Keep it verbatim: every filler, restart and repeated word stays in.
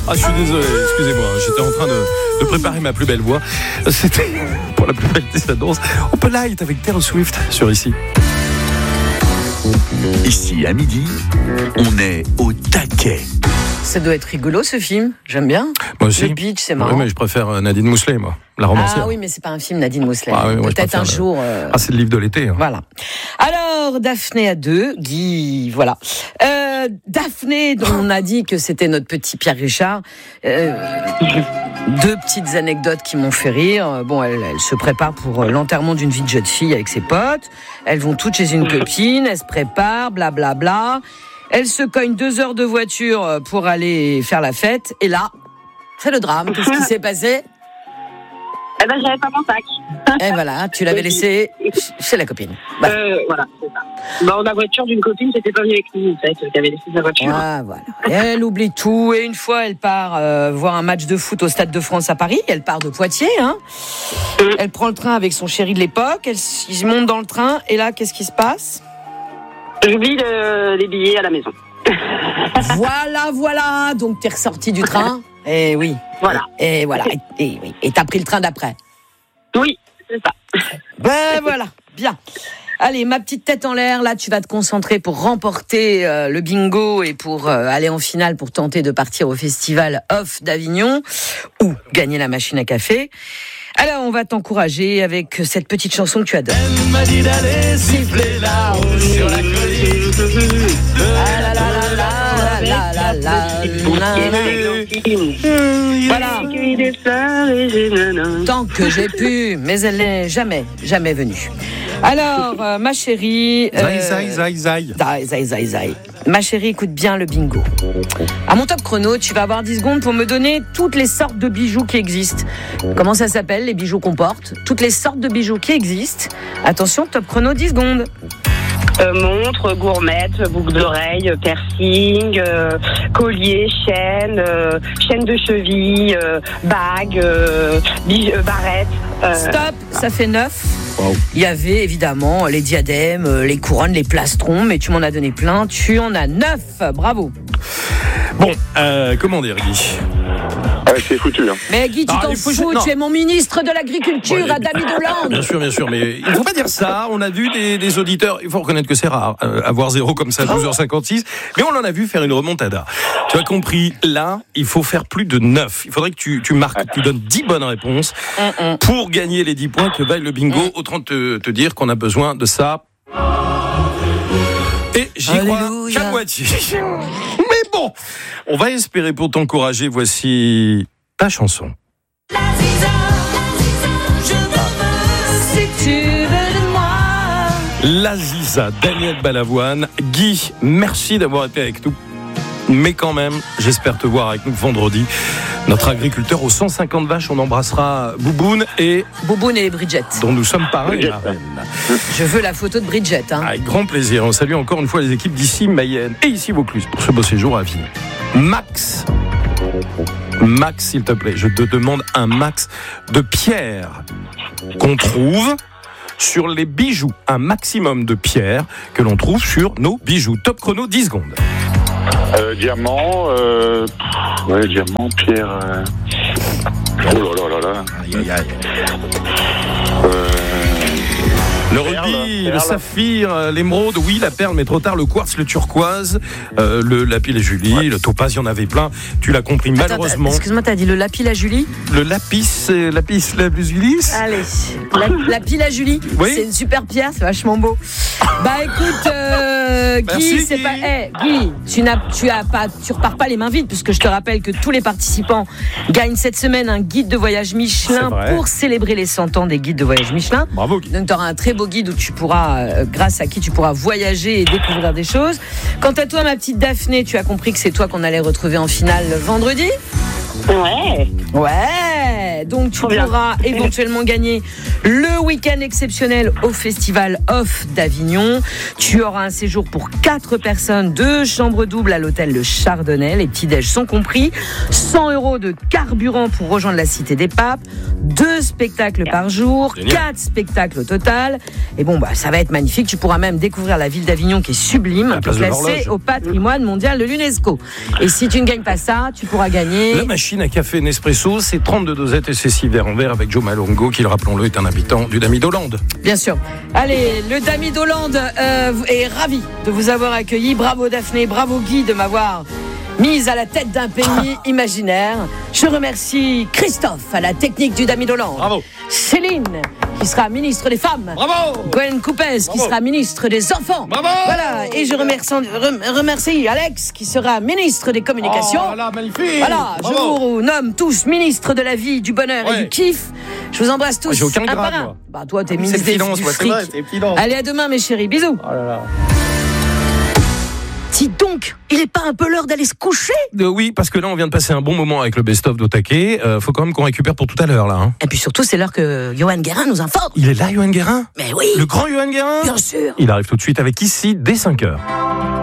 Ah, je suis désolé, excusez-moi, j'étais en train de, de préparer ma plus belle voix. C'était pour la plus belle des annonces. Open Light avec Taylor Swift sur ici. Ici, à midi, on est au taquet. Ça doit être rigolo ce film, j'aime bien. Moi aussi. Le pitch, c'est marrant. Oui, mais je préfère Nadine Mousselet, moi, la romancière. Ah oui, mais c'est pas un film Nadine Mousselet. Ah, oui, Peut-être un le... jour. Euh... Ah, c'est le livre de l'été. Hein. Voilà. Alors, Daphné à deux, Guy, voilà. Euh, Daphné, dont on a dit que c'était notre petit Pierre Richard. Euh, deux petites anecdotes qui m'ont fait rire. Bon, elle, elle se prépare pour l'enterrement d'une vie de jeune fille avec ses potes. Elles vont toutes chez une copine, elles se préparent, blablabla. Bla, bla. Elle se cogne deux heures de voiture pour aller faire la fête. Et là, c'est le drame. Qu'est-ce qui s'est passé ? Eh ben, j'avais pas mon sac. Et voilà, tu l'avais laissé chez la copine. Bah. Euh, voilà, c'est ça. Bon, la voiture d'une copine, c'était pas venu avec nous, en fait, qui avait laissé sa voiture. Ah, voilà. Et elle oublie tout. Et une fois, elle part euh, voir un match de foot au Stade de France à Paris. Elle part de Poitiers, hein. Mmh. Elle prend le train avec son chéri de l'époque. Elle, ils montent dans le train. Et là, qu'est-ce qui se passe ? J'oublie le, les billets à la maison. Voilà, voilà. Donc, t'es ressorti du train. Et oui. Voilà. Et voilà. Et, et, oui. Et t'as pris le train d'après. Oui, c'est ça. Ben voilà. Bien. Allez, ma petite tête en l'air. Là, tu vas te concentrer pour remporter euh, le bingo et pour euh, aller en finale pour tenter de partir au festival Off d'Avignon ou gagner la machine à café. Alors, on va t'encourager avec cette petite chanson que tu adores. Elle m'a dit d'aller siffler là-haut sur la colline. Ah là là là là là là Voilà. Tant que j'ai pu, mais elle n'est jamais, jamais venue. Alors, euh, ma chérie... Euh, zai, zai, zai, zai. Zai, zai, zai. Ma chérie, écoute bien le bingo. À mon top chrono, tu vas avoir dix secondes pour me donner toutes les sortes de bijoux qui existent. Comment ça s'appelle, les bijoux qu'on porte ? Toutes les sortes de bijoux qui existent. Attention, top chrono, dix secondes. Euh, montre, gourmette, boucle d'oreille, piercing, euh, collier, chaîne, euh, chaîne de cheville, euh, bague, euh, bij- euh, barrette. Euh... Stop, ça fait neuf. Wow. Il y avait évidemment les diadèmes, les couronnes, les plastrons, mais tu m'en as donné plein. Tu en as neuf. Bravo. Bon, euh, comment dire, Guy ? Ah, c'est foutu. Hein. Mais Guy, tu ah, t'en faut... fous, non. tu es mon ministre de l'Agriculture, ouais, Adami Dolan. Bien sûr, bien sûr, mais il ne faut pas dire ça. On a vu des, des auditeurs, il faut reconnaître que c'est rare, euh, avoir zéro comme ça à douze heures cinquante-six, mais on en a vu faire une remontada. Tu as compris, là, il faut faire plus de neuf. Il faudrait que tu, tu marques, que tu donnes dix bonnes réponses mm-mm. pour gagner les dix points que vaille le bingo. Mm. Autant te, te dire qu'on a besoin de ça. Et j'y crois qu'à moitié. Mais bon, on va espérer pour t'encourager. Voici ta chanson. La Ziza, la Ziza, je veux si tu veux de moi. La Ziza, Daniel Balavoine. Guy, merci d'avoir été avec nous. Mais quand même, j'espère te voir avec nous vendredi. Notre agriculteur aux cent cinquante vaches, on embrassera Bouboune et... Bouboune et Bridget. Dont nous sommes parrains et marraines. Je veux la photo de Bridget. Hein. Avec grand plaisir. On salue encore une fois les équipes d'ici Mayenne et ici Vaucluse pour ce beau séjour à Avignon. Max. Max, s'il te plaît, je te demande un max de pierres qu'on trouve sur les bijoux. Un maximum de pierres que l'on trouve sur nos bijoux. Top chrono, dix secondes. Euh, diamant, euh... ouais, diamant, pierre. Euh... Oh là là là là. Aïe aïe aïe. Euh... Le rubis, le saphir, l'émeraude, oui, la perle, mais trop tard, le quartz, le turquoise, euh, le lapis lazuli, ouais. Le topaz, il y en avait plein. Tu l'as compris, attends, malheureusement. Excuse-moi, t'as dit le lapis lazuli ? Le lapis, c'est lapis lazuli. Allez, la, lapis lazuli, oui. C'est une super pierre, c'est vachement beau. Bah écoute, euh, Guy, Merci, c'est Guy. pas, hey, Guy, tu n'as, tu as pas, tu repars pas les mains vides, puisque je te rappelle que tous les participants gagnent cette semaine un guide de voyage Michelin pour célébrer les cent ans des guides de voyage Michelin. Bravo, Guy. Donc tu auras un très beau guide où tu pourras, euh, grâce à qui tu pourras voyager et découvrir des choses. Quant à toi, ma petite Daphné, tu as compris que c'est toi qu'on allait retrouver en finale vendredi ? Ouais. Ouais. Donc tu pourras éventuellement gagner le week-end exceptionnel au Festival Off d'Avignon. Tu auras un séjour pour quatre personnes, deux chambres doubles à l'hôtel Le Chardonnay. Les petits déj sont compris. cent euros euros de carburant pour rejoindre la Cité des Papes, deux spectacles par jour, Génial. quatre spectacles au total. Et bon, bah, ça va être magnifique. Tu pourras même découvrir la ville d'Avignon qui est sublime, La place de classée l'horloge. au patrimoine mondial de l'UNESCO. Et si tu ne gagnes pas ça, tu pourras gagner. La machine à café Nespresso, c'est trente-deux dosettes et c'est six verres en verre avec Joe Malongo, qui, le rappelons-le, est un habitant du Dami d'Hollande. Bien sûr. Allez, le Dami d'Hollande euh, est ravi de vous avoir accueilli. Bravo Daphné, bravo Guy de m'avoir mise à la tête d'un pays imaginaire. Je remercie Christophe à la technique du Dami d'Hollande. Bravo. Céline, qui sera ministre des Femmes. Bravo. Gwen Coupez, qui Bravo. sera ministre des Enfants. Bravo. Voilà, et je remercie, rem- remercie Alex, qui sera ministre des Communications. Oh là là, magnifique. Voilà, Bravo. je vous nomme tous ministres de la vie, du bonheur et Ouais. du kiff. Je vous embrasse tous J'ai aucun un grade, par un. moi. Bah toi, t'es C'est ministre le des- finance, du moi, c'est fric. vrai, c'est le finance. Allez, à demain, mes chéris. Bisous. Oh là là. Dis donc, il est pas un peu l'heure d'aller se coucher? Euh, oui, parce que là, on vient de passer un bon moment avec le best-of d'Otake. Euh, faut quand même qu'on récupère pour tout à l'heure, là. Hein. Et puis surtout, c'est l'heure que Johan Guérin nous informe. Il est là, Johan Guérin? Mais oui, Le grand Johan Guérin? bien sûr. Il arrive tout de suite avec Ici, dès cinq heures.